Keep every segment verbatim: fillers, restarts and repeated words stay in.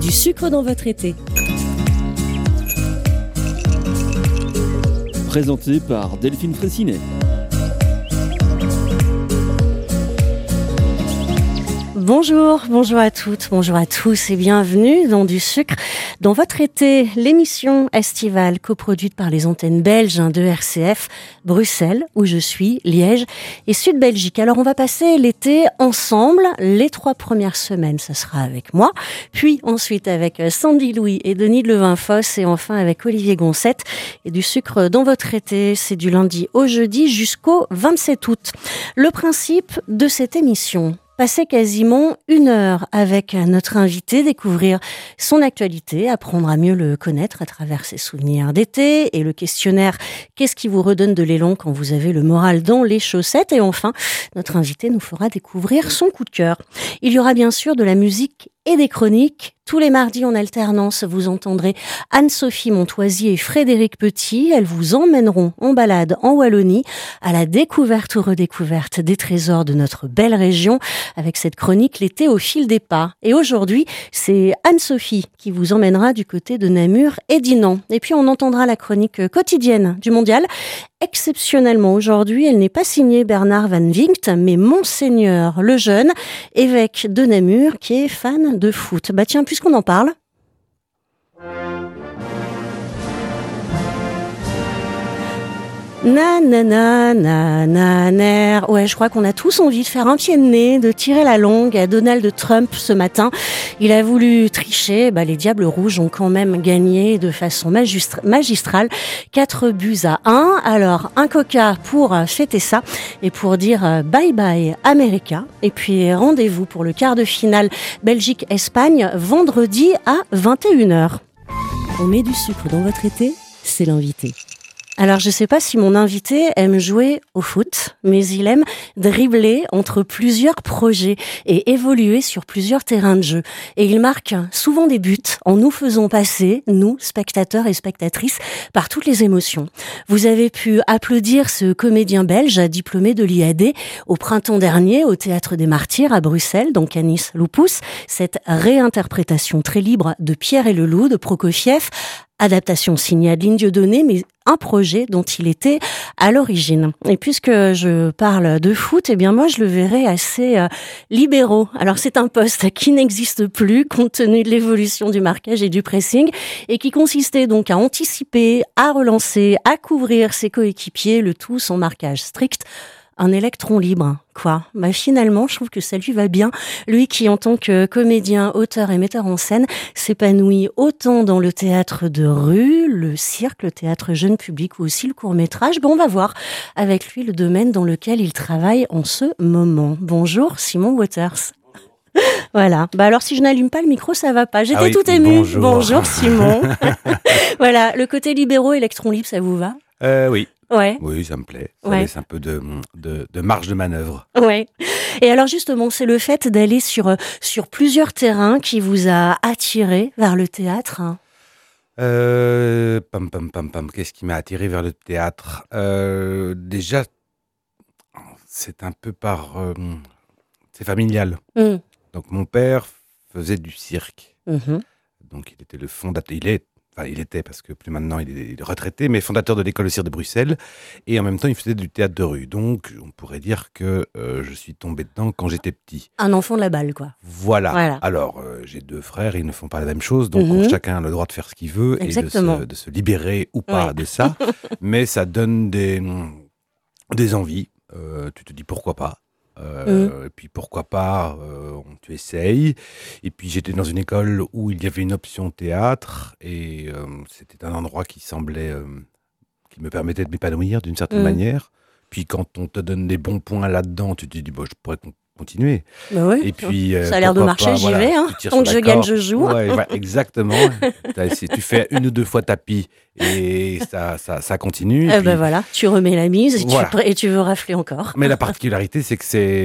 Du sucre dans votre été. Présenté par Delphine Fraissinet. Bonjour, bonjour à toutes, bonjour à tous et bienvenue dans Du sucre dans votre été, l'émission estivale coproduite par les antennes belges de R C F, Bruxelles, où je suis, Liège et Sud-Belgique. Alors on va passer l'été ensemble, les trois premières semaines, ça sera avec moi, puis ensuite avec Sandy Louis et Denis de Levainfosse et enfin avec Olivier Goncette. Et Du sucre dans votre été, c'est du lundi au jeudi jusqu'au vingt-sept août. Le principe de cette émission: passer quasiment une heure avec notre invité, découvrir son actualité, apprendre à mieux le connaître à travers ses souvenirs d'été et le questionnaire « Qu'est-ce qui vous redonne de l'élan quand vous avez le moral dans les chaussettes ?» Et enfin, notre invité nous fera découvrir son coup de cœur. Il y aura bien sûr de la musique et des chroniques. Tous les mardis en alternance, vous entendrez Anne-Sophie Montoisier et Frédéric Petit. Elles vous emmèneront en balade en Wallonie à la découverte ou redécouverte des trésors de notre belle région avec cette chronique L'été au fil des pas. Et aujourd'hui, c'est Anne-Sophie qui vous emmènera du côté de Namur et d'Inan. Et puis on entendra la chronique quotidienne du Mondial. Exceptionnellement aujourd'hui, elle n'est pas signée Bernard Van Vinkt, mais Monseigneur le Jeune, évêque de Namur, qui est fan de foot. Bah tiens, puisqu'on en parle... Na na na na na na. Ouais, je crois qu'on a tous envie de faire un pied de nez, de tirer la longue à Donald Trump ce matin. Il a voulu tricher, bah les Diables Rouges ont quand même gagné de façon magistra- magistrale, quatre buts à un. Alors, un coca pour fêter ça et pour dire bye bye America. Et puis rendez-vous pour le quart de finale Belgique-Espagne vendredi à vingt et une heures. On met du sucre dans votre été, c'est l'invité. Alors, je sais pas si mon invité aime jouer au foot, mais il aime dribbler entre plusieurs projets et évoluer sur plusieurs terrains de jeu. Et il marque souvent des buts en nous faisant passer, nous, spectateurs et spectatrices, par toutes les émotions. Vous avez pu applaudir ce comédien belge diplômé de l'I A D au printemps dernier au Théâtre des Martyrs à Bruxelles, donc Canis Lupus, cette réinterprétation très libre de Pierre et le Loup de Prokofiev, adaptation signée Adeline Dieudonné, mais un projet dont il était à l'origine. Et puisque je parle de foot, eh bien moi je le verrais assez euh, libéraux. Alors c'est un poste qui n'existe plus compte tenu de l'évolution du marquage et du pressing et qui consistait donc à anticiper, à relancer, à couvrir ses coéquipiers, le tout sans marquage strict. Un électron libre, quoi. Bah finalement, je trouve que ça lui va bien. Lui qui, en tant que comédien, auteur et metteur en scène, s'épanouit autant dans le théâtre de rue, le cirque, le théâtre jeune public ou aussi le court-métrage. Bon, on va voir avec lui le domaine dans lequel il travaille en ce moment. Bonjour, Simon Waters. Voilà. Bah alors, si je n'allume pas le micro, ça va pas. J'étais ah oui, tout émue. Bonjour, bonjour Simon. Voilà. Le côté libéraux, électron libre, ça vous va? Euh, oui. Ouais. Oui, ça me plaît. Ça ouais. laisse un peu de, de, de marge de manœuvre. Ouais. Et alors justement, c'est le fait d'aller sur, sur plusieurs terrains qui vous a attiré vers le théâtre. euh, pam, pam, pam, pam. Qu'est-ce qui m'a attiré vers le théâtre? euh, Déjà, c'est un peu par... Euh, c'est familial. Mm. Donc mon père faisait du cirque. Mm-hmm. Donc il était le fondateur... Il est Enfin, il était, parce que plus maintenant, il est retraité, mais fondateur de l'école de cirque de Bruxelles. Et en même temps, il faisait du théâtre de rue. Donc, on pourrait dire que euh, je suis tombé dedans quand j'étais petit. Un enfant de la balle, quoi. Voilà. voilà. Alors, euh, j'ai deux frères, ils ne font pas la même chose. Donc, mm-hmm. chacun a le droit de faire ce qu'il veut Exactement. et de se, de se libérer ou pas ouais. de ça. Mais ça donne des, des envies. Euh, tu te dis pourquoi pas. Euh, mmh. Et puis pourquoi pas, euh, tu essayes. Et puis j'étais dans une école où il y avait une option théâtre et euh, c'était un endroit qui semblait, euh, qui me permettait de m'épanouir d'une certaine mmh. manière. Puis quand on te donne des bons points là-dedans, tu te dis bon, je pourrais continuer. Bah oui, et puis, euh, ça a l'air de marcher, pas, j'y voilà, vais. Hein. Donc je gagne, je joue. Ouais, ouais, exactement. Tu fais une ou deux fois tapis et ça, ça, ça continue. Et, et puis, ben voilà, tu remets la mise et, voilà. tu, et tu veux rafler encore. Mais la particularité, c'est que c'est,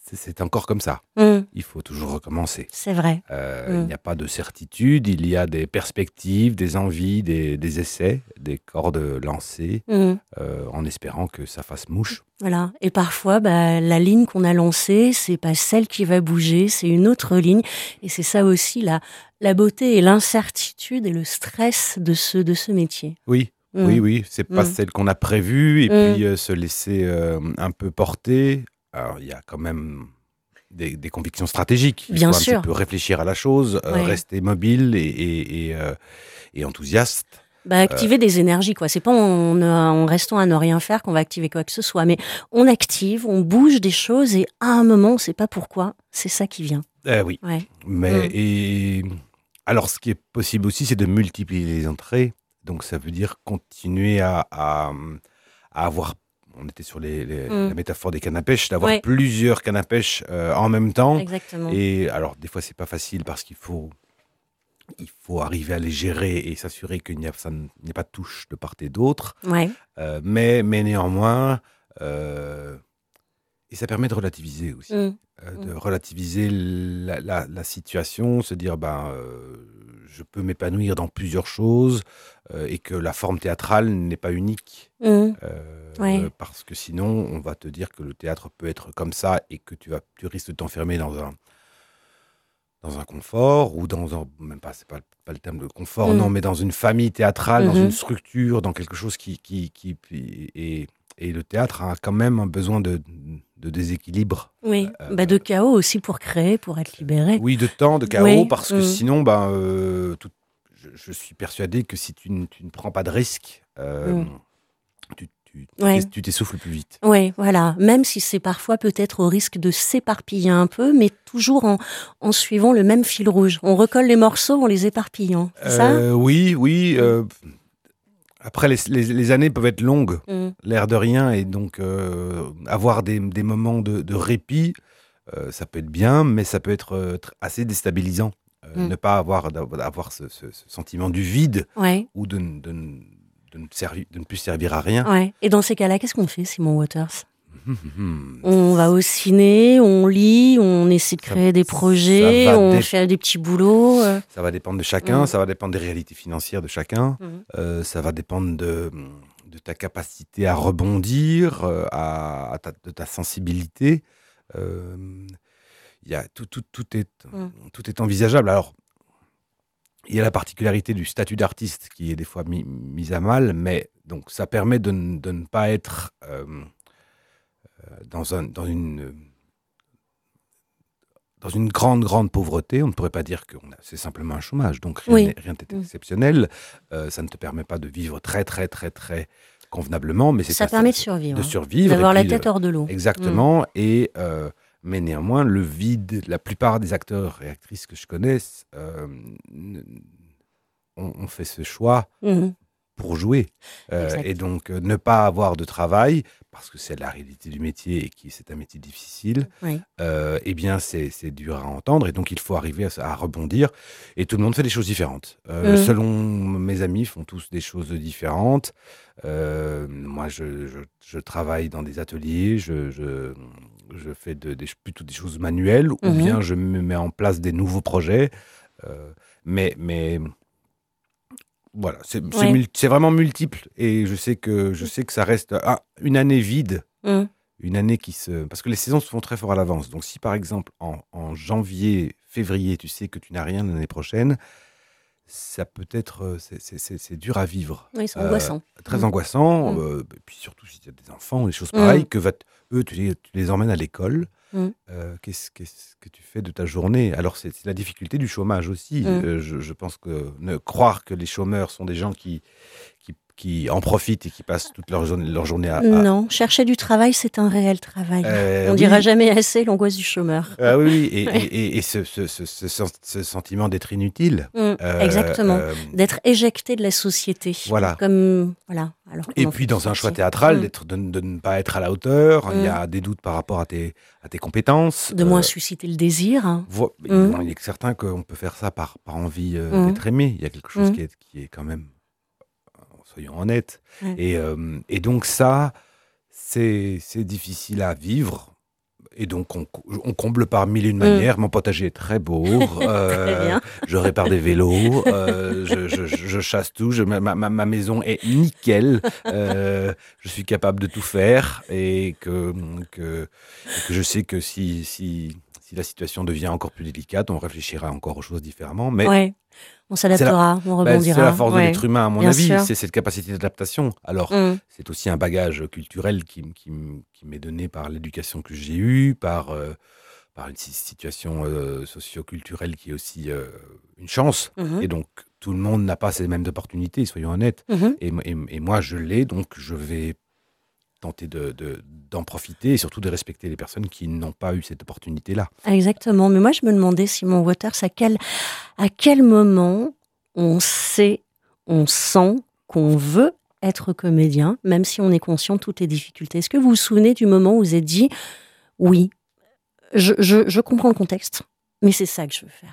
c'est, c'est encore comme ça. Mmh. Il faut toujours recommencer. C'est vrai. Euh, Mmh. Il n'y a pas de certitude, il y a des perspectives, des envies, des, des essais, des cordes lancées, Mmh. euh, en espérant que ça fasse mouche. Voilà. Et parfois, bah, la ligne qu'on a lancée, c'est pas celle qui va bouger, c'est une autre ligne. Et c'est ça aussi la, la beauté et l'incertitude et le stress de ce, de ce métier. Oui, Mmh. oui, oui, c'est pas Mmh. celle qu'on a prévue, et Mmh. puis euh, se laisser euh, un peu porter. Alors, il y a quand même des, des convictions stratégiques. Il Bien faut un sûr. petit peu réfléchir à la chose, euh, Ouais. rester mobile et, et, et, euh, et enthousiaste. Bah, activer des énergies, quoi. C'est pas en, en restant à ne rien faire qu'on va activer quoi que ce soit, mais on active, on bouge des choses et à un moment, on sait pas pourquoi, c'est ça qui vient. Euh, oui, Ouais. mais Mm. et alors ce qui est possible aussi, c'est de multiplier les entrées. Donc ça veut dire continuer à, à, à avoir. On était sur les, les, Mm. la métaphore des cannes à pêche, d'avoir Ouais. plusieurs cannes à pêche euh, en même temps. Exactement. Et alors des fois c'est pas facile parce qu'il faut il faut arriver à les gérer et s'assurer qu'il n'y a, ça n'y a pas de touche de part et d'autre. Ouais. Euh, mais, mais néanmoins, euh, et ça permet de relativiser aussi. Mm. Euh, de relativiser la, la, la situation, se dire ben, euh, je peux m'épanouir dans plusieurs choses euh, et que la forme théâtrale n'est pas unique. Mm. Euh, Ouais. Parce que sinon, on va te dire que le théâtre peut être comme ça et que tu, vas, tu risques de t'enfermer dans un, dans un confort ou dans un. Même pas, c'est pas, pas le terme de confort, Mm. non, mais dans une famille théâtrale, Mm-hmm. dans une structure, dans quelque chose qui. qui, qui et, et le théâtre a quand même un besoin de. de déséquilibre. Oui, Euh, bah de chaos aussi pour créer, pour être libéré. Oui, de temps, de chaos, Oui. parce que Mm. sinon, ben, euh, tout, je, je suis persuadé que si tu, n- tu ne prends pas de risques, euh, Mm. tu, tu, Ouais. tu t'essouffles plus vite. Oui, voilà. Même si c'est parfois peut-être au risque de s'éparpiller un peu, mais toujours en, en suivant le même fil rouge. On recolle les morceaux en les éparpillant. C'est ça Euh, oui, oui. euh, après, les, les, les années peuvent être longues, Mm. l'air de rien, et donc euh, avoir des, des moments de, de répit, euh, ça peut être bien, mais ça peut être euh, tr- assez déstabilisant. Euh, Mm. Ne pas avoir, avoir ce, ce- ce sentiment du vide Ouais, ou de, n- de, n- de, ne servi- de ne plus servir à rien. ouais. Et dans ces cas-là, qu'est-ce qu'on fait, Simon Waters? Hum, hum, On va au ciné, on lit, on essaie de Ça- créer des ça projets, va on dé- fait des petits boulots. euh. Ça va dépendre de chacun, Mm. ça va dépendre des réalités financières de chacun, Mhm. euh, ça va dépendre de, de ta capacité à rebondir, euh, à, à ta, de ta sensibilité. Euh, il y a, tout, tout, tout, est, Mm. tout est envisageable. Alors, il y a la particularité du statut d'artiste qui est des fois mis, mise à mal, mais donc ça permet de, n- de ne pas être euh, euh, dans, un, dans une... Dans une grande, grande pauvreté, on ne pourrait pas dire que on a- c'est simplement un chômage, donc rien Oui. n'est rien n'est Mm. exceptionnel. Euh, ça ne te permet pas de vivre très, très, très, très convenablement, mais c'est Ça un- permet de survivre. de hein. survivre. D'avoir et la puis, tête euh, hors de l'eau. Exactement. Et, euh, mais néanmoins, le vide, la plupart des acteurs et actrices que je connais, euh, n- ont, ont fait ce choix Mhm. pour jouer. Euh, Exact. et donc, euh, ne pas avoir de travail, parce que c'est la réalité du métier et que c'est un métier difficile, Oui. euh, eh bien, c'est c'est dur à entendre. Et donc, il faut arriver à, à rebondir. Et tout le monde fait des choses différentes. Euh, Mhm. Selon mes amis, font tous des choses différentes. Euh, moi, je, je, je travaille dans des ateliers, je, je, je fais de, des, plutôt des choses manuelles, ou Mhm. bien je me mets en place des nouveaux projets. Euh, mais... mais voilà, c'est c'est Ouais. mul- c'est vraiment multiple et je sais que, je sais que ça reste ah, une année vide, Mhm. une année qui se... Parce que les saisons se font très fort à l'avance. Donc si par exemple en, en janvier, février, tu sais que tu n'as rien l'année prochaine, ça peut être... euh, c'est- c'est c'est- c'est dur à vivre. Oui, c'est Euh, angoissant. Très Mhm. angoissant. Mm. euh, et puis surtout si tu as des enfants ou des choses Mm. pareilles, que va t- eux, tu les, tu les emmènes à l'école. Mm. Euh, Qu'est-ce qu'est-ce que tu fais de ta journée? Alors, c'est c'est la difficulté du chômage aussi. Mm. Euh, je, je pense que ne croire que les chômeurs sont des gens qui, qui, qui en profitent et qui passent toute leur, journée- leur journée à... à- Non, chercher du travail, c'est un réel travail. Euh, On oui. dira jamais assez l'angoisse du chômeur. Ah oui, oui, et, Ouais. et, et- et ce, ce, ce, ce sen- ce sentiment d'être inutile. Mm, Euh, Exactement. euh, D'être éjecté de la société. Voilà. Comme voilà. Alors Et qu'on en puis fait dans un partie. choix théâtral, Mm. d'être, de, de ne pas être à la hauteur, il y Mm. a des doutes par rapport à tes, à tes compétences. De moins Euh, susciter le désir. hein. vo- Mm. bon, il est certain qu'on peut faire ça par, par envie euh, Mm. d'être aimé. Il y a quelque chose Mm. qui, est, qui est quand même, euh, soyons honnêtes. Ouais. Et, euh, et donc ça, c'est c'est difficile à vivre. et donc, on, on comble par mille et une manières. Mmh. Mon potager est très beau. Euh, très bien. Je répare des vélos. Euh, je, je, je chasse tout. Je, ma, ma, ma maison est nickel. Euh, je suis capable de tout faire. Et que, que, et que je sais que si, si, si la situation devient encore plus délicate, on réfléchira encore aux choses différemment. Mais ouais. On s'adaptera, on rebondira. Ben, c'est la force ouais. de l'être humain, à mon Bien avis. sûr. C'est cette capacité d'adaptation. Alors, mmh. c'est aussi un bagage culturel qui, qui, qui m'est donné par l'éducation que j'ai eue, par, euh, par une situation euh, socio-culturelle qui est aussi euh, une chance. Mmh. Et donc, tout le monde n'a pas ces mêmes opportunités, soyons honnêtes. Mmh. Et, et, et moi, je l'ai, donc je vais tenter de, de, d'en profiter et surtout de respecter les personnes qui n'ont pas eu cette opportunité-là. Exactement. Mais moi, je me demandais, Simon Waters, à quel, à quel moment on sait, on sent qu'on veut être comédien, même si on est conscient de toutes les difficultés. Est-ce que vous vous souvenez du moment où vous vous êtes dit « Oui, je, je, je comprends le contexte, mais c'est ça que je veux faire »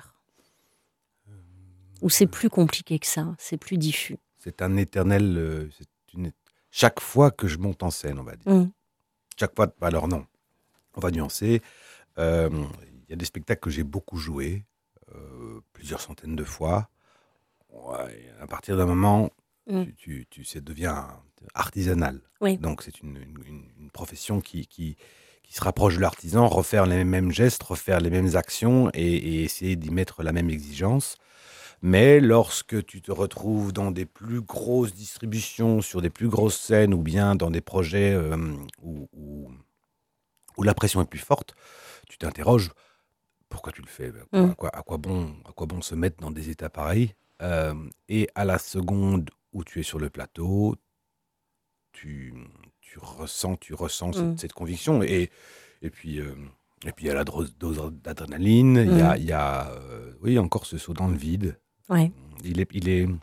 Ou c'est plus compliqué que ça, c'est plus diffus? C'est un éternel... Euh, c'est une... Chaque fois que je monte en scène, on va dire. Mmh. Chaque fois... Alors non, on va nuancer. Il euh, y a des spectacles que j'ai beaucoup joués, euh, plusieurs centaines de fois. Ouais, à partir d'un moment, mmh. tu, tu, tu, ça devient artisanal. Oui. Donc c'est une, une, une profession qui, qui, qui se rapproche de l'artisan, refaire les mêmes gestes, refaire les mêmes actions et, et essayer d'y mettre la même exigence. Mais lorsque tu te retrouves dans des plus grosses distributions, sur des plus grosses scènes, ou bien dans des projets euh, où, où, où la pression est plus forte, tu t'interroges, pourquoi tu le fais? À quoi, mmh. à quoi, à quoi, bon, à quoi bon se mettre dans des états pareils? euh, Et à la seconde où tu es sur le plateau, tu, tu ressens, tu ressens mmh. cette, cette conviction. Et, et puis... Euh, Et puis, il y a la dose d'adrénaline, il mmh. y a, il y a euh, oui, encore ce saut dans le vide. Ouais. Il est, il est,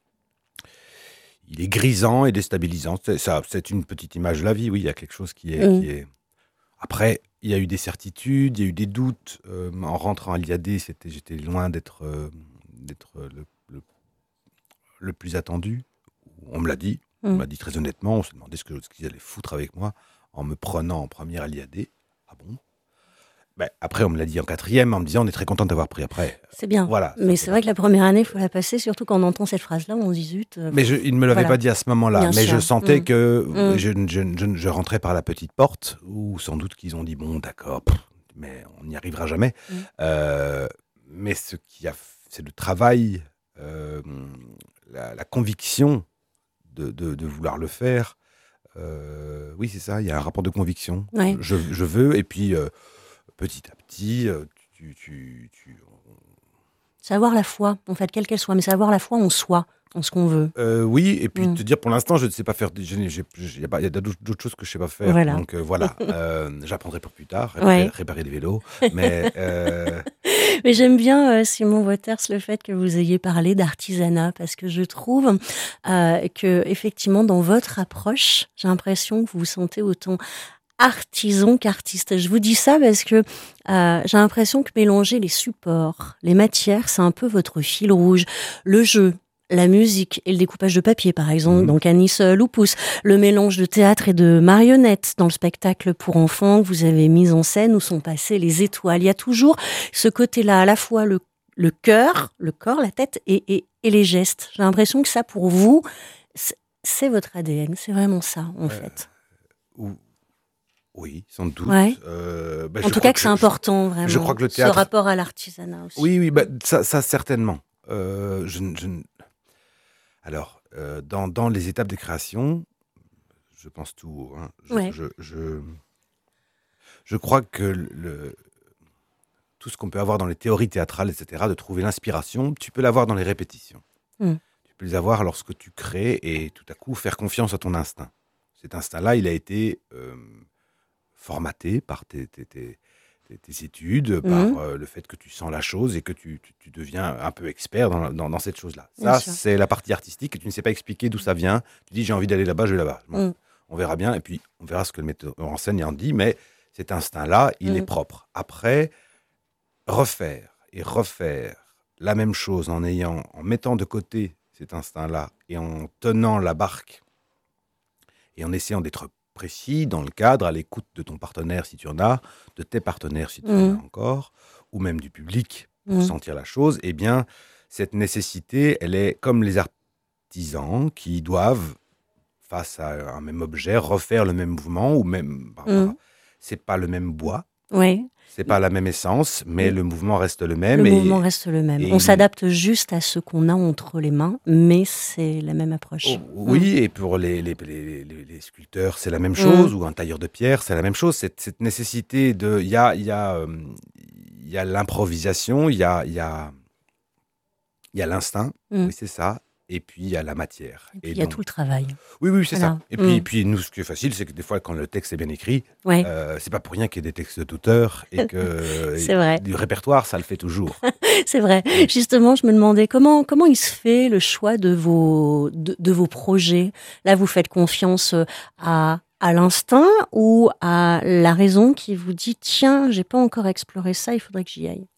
il est grisant et déstabilisant. C'est, ça, c'est une petite image de la vie, oui, il y a quelque chose qui est... Mmh. Qui est... Après, il y a eu des certitudes, il y a eu des doutes. Euh, en rentrant à l'I A D, c'était, j'étais loin d'être, euh, d'être le, le, le plus attendu. On me l'a dit, mmh. on m'a dit très honnêtement, on s'est demandé ce, que, ce qu'ils allaient foutre avec moi en me prenant en première à l'I A D. Ah bon? Ben, après, on me l'a dit en quatrième, en me disant on est très content d'avoir pris après. C'est bien. Voilà, mais c'est vrai que la première année, il faut la passer, surtout quand on entend cette phrase-là, on se dit zut. Euh, mais je, il ne me l'avait voilà. pas dit à ce moment-là. Bien mais sûr. Je sentais mmh. que mmh. je, je, je, je rentrais par la petite porte, où sans doute qu'ils ont dit bon, d'accord, pff, mais on n'y arrivera jamais. Mmh. Euh, mais ce qui a, c'est le travail, euh, la, la conviction de, de, de vouloir le faire. Euh, oui, c'est ça, il y a un rapport de conviction. Ouais. Je, je veux, et puis. Euh, Petit à petit, tu, tu, tu... C'est avoir la foi, en fait, quelle qu'elle soit, mais c'est avoir la foi en soi, en ce qu'on veut. Euh, oui, et puis mmh. te dire, pour l'instant, je ne sais pas faire... Il y a d'autres choses que je ne sais pas faire, voilà. donc euh, voilà, euh, j'apprendrai pour plus tard, réparer, ouais. réparer des vélos, mais... Euh... mais j'aime bien, euh, Simon Waters, le fait que vous ayez parlé d'artisanat, parce que je trouve euh, que, effectivement, dans votre approche, j'ai l'impression que vous vous sentez autant... artisan qu'artiste. Je vous dis ça parce que euh, j'ai l'impression que mélanger les supports, les matières, c'est un peu votre fil rouge. Le jeu, la musique et le découpage de papier, par exemple, mmh. dans Canis Lupus, le mélange de théâtre et de marionnettes dans le spectacle pour enfants que vous avez mis en scène où sont passées les étoiles. Il y a toujours ce côté-là, à la fois le, le cœur, le corps, la tête et, et, et les gestes. J'ai l'impression que ça, pour vous, c'est, c'est votre A D N. C'est vraiment ça, en euh, fait. Ou... Oui, sans doute. Ouais. Euh, bah, en tout cas, que, que c'est je, important, vraiment. Je crois que le théâtre... Ce rapport à l'artisanat aussi. Oui, oui, bah, ça, ça certainement. Euh, je, je... Alors, euh, dans, dans les étapes de création, je pense tout. Hein, je, ouais. je, je, je crois que le, tout ce qu'on peut avoir dans les théories théâtrales, et cetera, de trouver l'inspiration, tu peux l'avoir dans les répétitions. Mm. Tu peux les avoir lorsque tu crées et tout à coup faire confiance à ton instinct. Cet instinct-là, il a été... Euh, formaté par tes, tes, tes, tes études, mmh. par euh, le fait que tu sens la chose et que tu, tu, tu deviens un peu expert dans, dans, dans cette chose-là. Bien ça, sûr. C'est la partie artistique et tu ne sais pas expliquer d'où ça vient. Tu dis, j'ai envie d'aller là-bas, je vais là-bas. Bon, mmh. On verra bien et puis on verra ce que le metteur en scène en dit, mais cet instinct-là, il mmh. est propre. Après, refaire et refaire la même chose en ayant, en mettant de côté cet instinct-là et en tenant la barque et en essayant d'être précis, dans le cadre, à l'écoute de ton partenaire si tu en as, de tes partenaires si tu Mmh. en as encore, ou même du public pour Mmh. sentir la chose, eh bien, cette nécessité, elle est comme les artisans qui doivent, face à un même objet, refaire le même mouvement, ou même, par rapport à- Mmh. c'est pas le même bois, Ouais. c'est pas la même essence, mais Mmh. le mouvement reste le même. Le et, mouvement reste le même. et On il- s'adapte juste à ce qu'on a entre les mains, mais c'est la même approche. Oh, oui, et pour les, les, les, les- les sculpteurs, c'est la même Mmh. chose, ou un tailleur de pierre, c'est la même chose. Cette, cette nécessité de. Il y a, il y a, euh, il y a l'improvisation, il y a, il y a, il y a l'instinct, Mmh. oui, c'est ça, et puis il y a la matière. Et puis Et il y a donc- tout le travail. Oui, oui, c'est Voilà. ça. Et puis, Mm. puis, nous, ce qui est facile, c'est que des fois, quand le texte est bien écrit, Ouais, euh, c'est pas pour rien qu'il y ait des textes d'auteur, et que C'est vrai. du répertoire, ça le fait toujours. c'est vrai. Justement, je me demandais comment comment il se fait le choix de vos de, de vos projets. Là, vous faites confiance à à l'instinct ou à la raison qui vous dit tiens, j'ai pas encore exploré ça, il faudrait que j'y aille.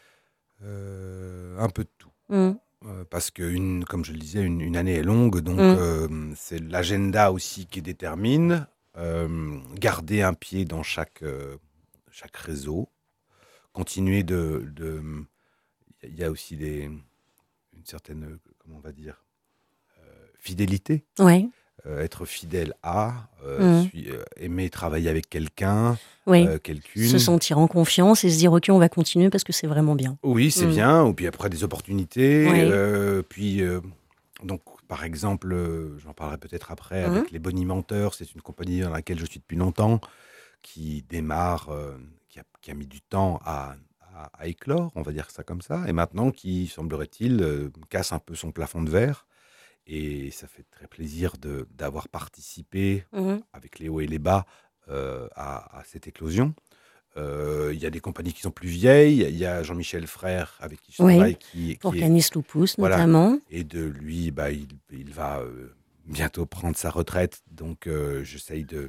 Euh, un peu de tout. Mm. Euh, parce que, une, comme je le disais, une, une année est longue, donc Mm. euh, c'est l'agenda aussi qui détermine. Euh, garder un pied dans chaque, euh, chaque réseau. Continuer de... de- Il y a aussi des, une certaine, euh, comment on va dire, euh, fidélité. Ouais, Euh, être fidèle à, euh, Mm. sui- euh, aimer travailler avec quelqu'un, oui. euh, quelqu'une. Se sentir en confiance et se dire ok, on va continuer parce que c'est vraiment bien. Oui, c'est Mm. bien. Ou puis après, des opportunités. Oui. euh, puis, euh, donc, par exemple, euh, j'en parlerai peut-être après, Mhm. avec les Bonimenteurs, c'est une compagnie dans laquelle je suis depuis longtemps, qui démarre, euh, qui, a, qui a mis du temps à, à- à éclore, on va dire ça comme ça, et maintenant qui, semblerait-il, euh, casse un peu son plafond de verre. Et ça fait très plaisir de- d'avoir participé, Mhm. avec les hauts et les bas, euh, à, à cette éclosion. Euh, Il y a des compagnies qui sont plus vieilles. Il y a Jean-Michel Frère, avec qui je Oui, travaille, qui, Pour qui est... Canis Lupus Voilà. notamment. Et de lui, bah, il, il va euh, bientôt prendre sa retraite. Donc, euh, j'essaye de,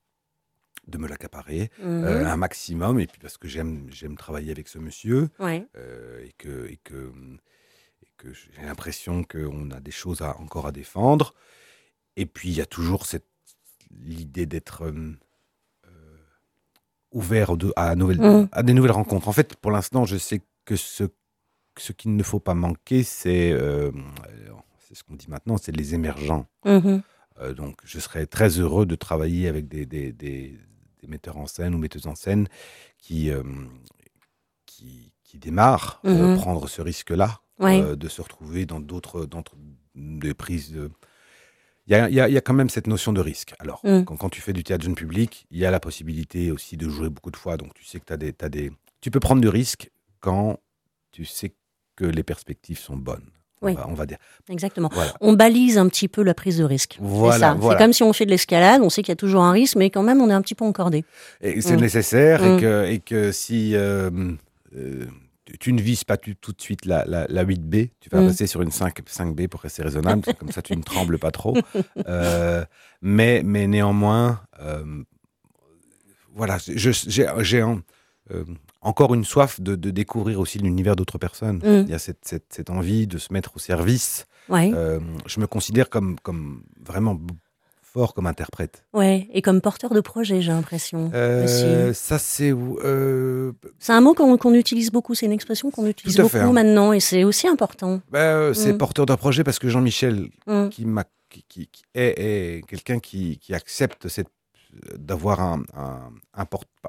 de me l'accaparer Mhm. euh, un maximum. Et puis, parce que j'aime j'aime travailler avec ce monsieur. Ouais. euh, et que, et que, et que j'ai l'impression qu'on a des choses à, encore à défendre. Et puis, il y a toujours cette, l'idée d'être euh, euh, ouvert aux deux- à, nouvelles- Mm. à des nouvelles rencontres. En fait, pour l'instant, je sais que ce, ce qu'il ne faut pas manquer, c'est euh, euh, c'est ce qu'on dit maintenant, c'est les émergents. Mhm. Euh, donc, je serais très heureux de travailler avec des, des, des- des metteurs en scène ou metteuses en scène qui, euh, qui, qui démarrent, euh, Mhm. prendre ce risque-là, Ouais. euh, de se retrouver dans d'autres, dans des prises de... Il y a, il y a- il y a quand même cette notion de risque. Alors, Mm. quand, quand tu fais du théâtre jeune public, il y a la possibilité aussi de jouer beaucoup de fois. Donc, tu sais que t'as des, t'as des... tu peux prendre du risque quand tu sais que les perspectives sont bonnes. On, Oui. va, on va dire. Exactement. Voilà. On balise un petit peu la prise de risque. Voilà, c'est ça. voilà. C'est comme si on fait de l'escalade, on sait qu'il y a toujours un risque, mais quand même on est un petit peu encordé. Et c'est Mm. nécessaire, Mm. et, que, et que si euh, euh, tu- tu ne vises pas tu- tout de suite la, la, la huit B, tu vas Mm. passer sur une cinq, cinq B pour rester raisonnable, c'est comme ça tu ne trembles pas trop. Euh, mais, mais néanmoins, euh, voilà, je- j'ai j'ai en- euh, encore une soif de, de découvrir aussi l'univers d'autres personnes. Mm. Il y a cette, cette, cette envie de se mettre au service. Ouais. Euh, je me considère comme, comme vraiment b- fort comme interprète. Ouais. Et comme porteur de projet, j'ai l'impression. Euh, aussi. ça, c'est... euh, C'est un mot qu'on qu'on utilise beaucoup, c'est une expression qu'on utilise Tout à beaucoup fait, hein. maintenant, et c'est aussi important. Ben, euh, c'est Mm. porteur d'un projet parce que Jean-Michel, Mm. qui, m'a, qui, qui- qui est, est quelqu'un qui, qui accepte cette, d'avoir un, un, un porte,